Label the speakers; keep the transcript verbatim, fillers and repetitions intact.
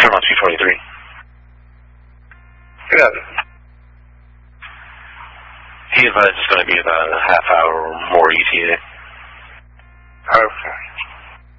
Speaker 1: Paramount two twenty-three.
Speaker 2: Good.
Speaker 1: He advised it's going to be about a half hour or more E T A.